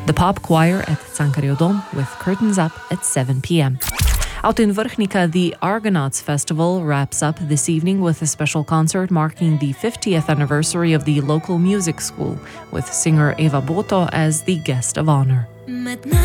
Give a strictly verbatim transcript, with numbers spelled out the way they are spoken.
The Pop Choir at Tsankariodom with curtains up at seven p.m. Out in Vrhnika, the Argonauts Festival wraps up this evening with a special concert marking the fiftieth anniversary of the local music school, with singer Eva Boto as the guest of honor.